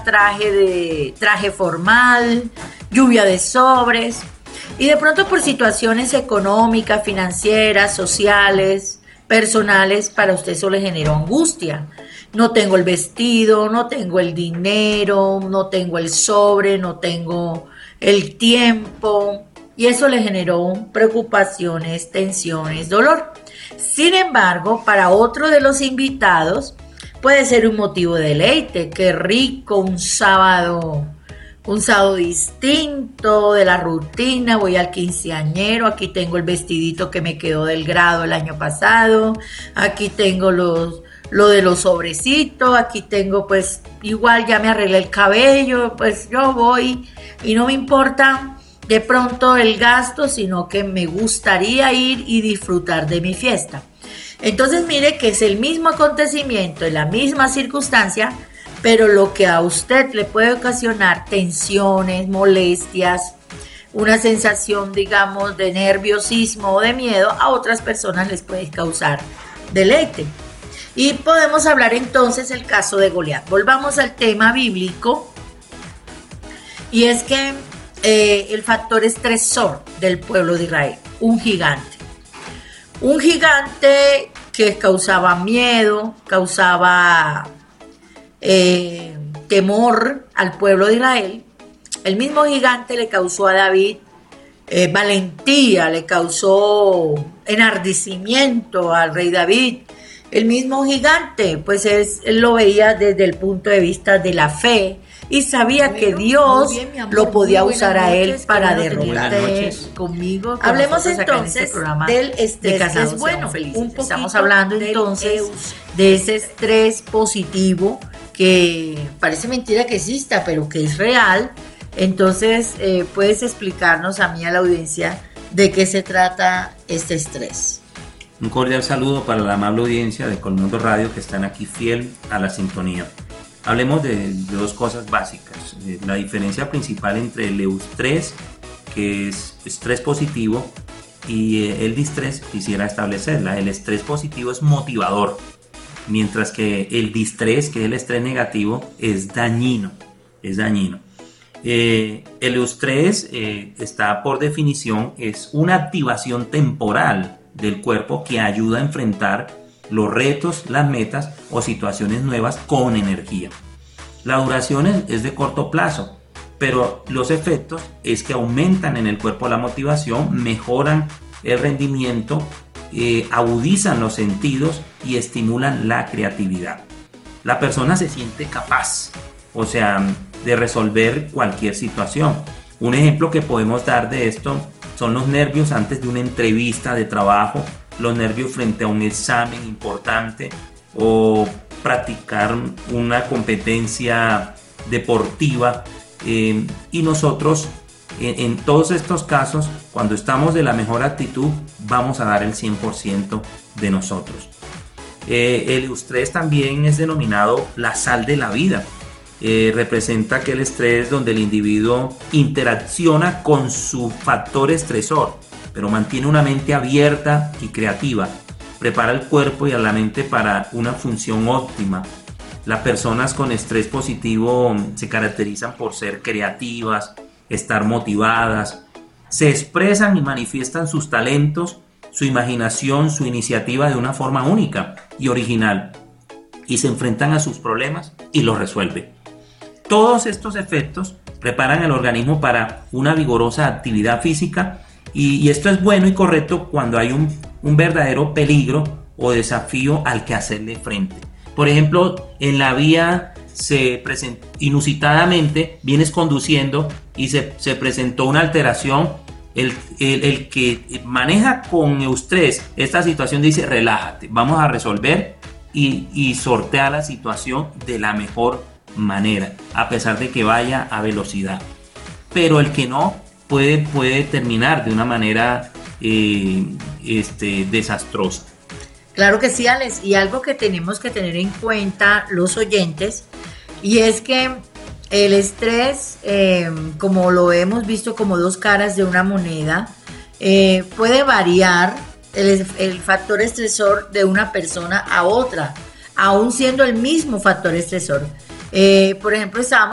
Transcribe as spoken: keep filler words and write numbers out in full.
usa traje de traje formal, lluvia de sobres, y de pronto por situaciones económicas, financieras, sociales, personales, para usted eso le generó angustia. No tengo el vestido, no tengo el dinero, no tengo el sobre, no tengo el tiempo, y eso le generó preocupaciones, tensiones, dolor. Sin embargo, para otro de los invitados puede ser un motivo de deleite. Qué rico, un sábado, un sábado distinto de la rutina. Voy al quinceañero, aquí tengo el vestidito que me quedó del grado el año pasado, aquí tengo los, lo de los sobrecitos, aquí tengo pues igual ya me arreglé el cabello, pues yo voy y no me importa de pronto el gasto, sino que me gustaría ir y disfrutar de mi fiesta. Entonces mire que es el mismo acontecimiento, en la misma circunstancia, pero lo que a usted le puede ocasionar tensiones, molestias, una sensación, digamos, de nerviosismo o de miedo, a otras personas les puede causar deleite. Y podemos hablar entonces del caso de Goliat. Volvamos al tema bíblico, y es que eh, el factor estresor del pueblo de Israel, un gigante. Un gigante que causaba miedo, causaba eh, temor al pueblo de Israel. El mismo gigante le causó a David eh, valentía, le causó enardecimiento al rey David. El mismo gigante, pues es, él lo veía desde el punto de vista de la fe y sabía bueno, que Dios bien, amor, lo podía usar noches, a él para derrotar conmigo. Hablemos entonces este del estrés, de que es bueno. Un Estamos hablando entonces Eus. de ese estrés positivo que parece mentira que exista, pero que es real. Entonces, eh, ¿puedes explicarnos a mí, a la audiencia, de qué se trata este estrés? Un cordial saludo para la amable audiencia de Colmundo Radio que están aquí fiel a la sintonía. Hablemos de, de dos cosas básicas. La diferencia principal entre el eustrés, que es estrés positivo, y el distrés, quisiera establecerla. El estrés positivo es motivador, mientras que el distrés, que es el estrés negativo, es dañino. Es dañino. Eh, el eustrés eh, está por definición, es una activación temporal del cuerpo que ayuda a enfrentar los retos, las metas o situaciones nuevas con energía. La duración es, es de corto plazo, pero los efectos es que aumentan en el cuerpo la motivación, mejoran el rendimiento, eh, agudizan los sentidos y estimulan la creatividad. La persona se siente capaz, o sea, de resolver cualquier situación. Un ejemplo que podemos dar de esto son los nervios antes de una entrevista de trabajo, los nervios frente a un examen importante o practicar una competencia deportiva. Eh, y nosotros, en, en todos estos casos, cuando estamos de la mejor actitud, vamos a dar el cien por ciento de nosotros. Eh, el estrés también es denominado la sal de la vida. Eh, representa aquel estrés donde el individuo interacciona con su factor estresor, pero mantiene una mente abierta y creativa, prepara el cuerpo y a la mente para una función óptima. Las personas con estrés positivo se caracterizan por ser creativas, estar motivadas, se expresan y manifiestan sus talentos, su imaginación, su iniciativa de una forma única y original, y se enfrentan a sus problemas y los resuelven. Todos estos efectos preparan al organismo para una vigorosa actividad física y, y esto es bueno y correcto cuando hay un, un verdadero peligro o desafío al que hacerle frente. Por ejemplo, en la vía se presenta, inusitadamente vienes conduciendo y se, se presentó una alteración. El, el, el que maneja con eustrés esta situación dice relájate, vamos a resolver y, y sortea la situación de la mejor manera, a pesar de que vaya a velocidad. Pero el que no puede, puede terminar de una manera eh, este, desastrosa. Claro que sí, Alex, y algo que tenemos que tener en cuenta los oyentes, y es que el estrés, eh, como lo hemos visto como dos caras de una moneda, eh, puede variar el, el factor estresor de una persona a otra, aún siendo el mismo factor estresor. Eh, por ejemplo, estábamos